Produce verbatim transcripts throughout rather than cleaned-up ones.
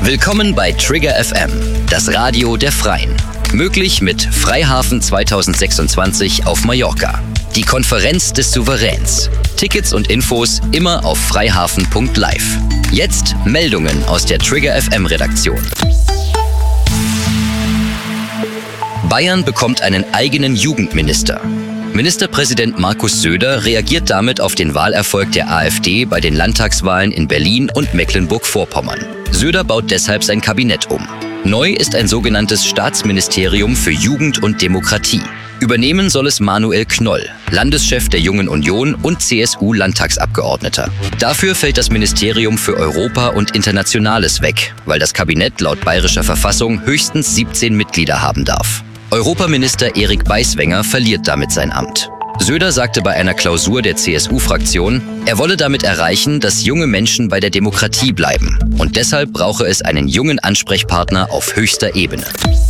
Willkommen bei Trigger F M, das Radio der Freien. Möglich mit Freihafen zweitausendsechsundzwanzig auf Mallorca. Die Konferenz des Souveräns. Tickets und Infos immer auf freihafen punkt live. Jetzt Meldungen aus der Trigger F M Redaktion. Bayern bekommt einen eigenen Jugendminister. Ministerpräsident Markus Söder reagiert damit auf den Wahlerfolg der AfD bei den Landtagswahlen in Berlin und Mecklenburg-Vorpommern. Söder baut deshalb sein Kabinett um. Neu ist ein sogenanntes Staatsministerium für Jugend und Demokratie. Übernehmen soll es Manuel Knoll, Landeschef der Jungen Union und C S U-Landtagsabgeordneter. Dafür fällt das Ministerium für Europa und Internationales weg, weil das Kabinett laut bayerischer Verfassung höchstens siebzehn Mitglieder haben darf. Europaminister Erik Beiswenger verliert damit sein Amt. Söder sagte bei einer Klausur der C S U-Fraktion, er wolle damit erreichen, dass junge Menschen bei der Demokratie bleiben. Und deshalb brauche es einen jungen Ansprechpartner auf höchster Ebene.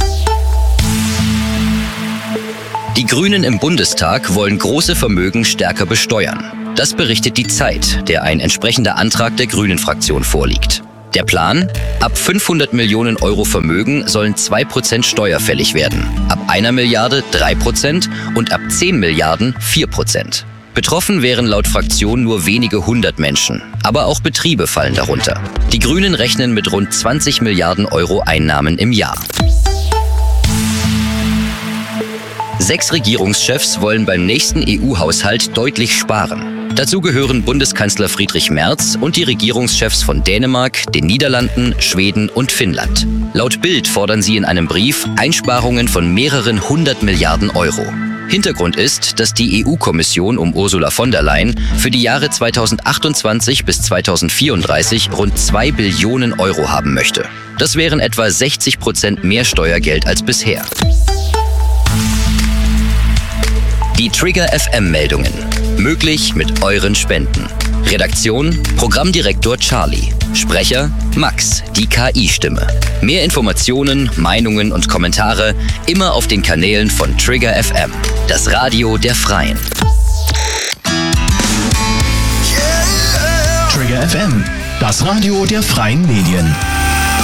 Die Grünen im Bundestag wollen große Vermögen stärker besteuern. Das berichtet die Zeit, der ein entsprechender Antrag der Grünen-Fraktion vorliegt. Der Plan? Ab fünfhundert Millionen Euro Vermögen sollen zwei Prozent Steuer fällig werden, ab einer Milliarde drei Prozent und ab zehn Milliarden vier Prozent. Betroffen wären laut Fraktion nur wenige hundert Menschen, aber auch Betriebe fallen darunter. Die Grünen rechnen mit rund zwanzig Milliarden Euro Einnahmen im Jahr. Sechs Regierungschefs wollen beim nächsten E U-Haushalt deutlich sparen. Dazu gehören Bundeskanzler Friedrich Merz und die Regierungschefs von Dänemark, den Niederlanden, Schweden und Finnland. Laut Bild fordern sie in einem Brief Einsparungen von mehreren hundert Milliarden Euro. Hintergrund ist, dass die E U-Kommission um Ursula von der Leyen für die Jahre zweitausendachtundzwanzig bis zweitausendvierunddreißig rund zwei Billionen Euro haben möchte. Das wären etwa sechzig Prozent mehr Steuergeld als bisher. Die Trigger F M-Meldungen. Möglich mit euren Spenden. Redaktion: Programmdirektor Charlie. Sprecher: Max, die K I-Stimme. Mehr Informationen, Meinungen und Kommentare immer auf den Kanälen von Trigger F M, das Radio der Freien. Trigger F M, das Radio der Freien Medien.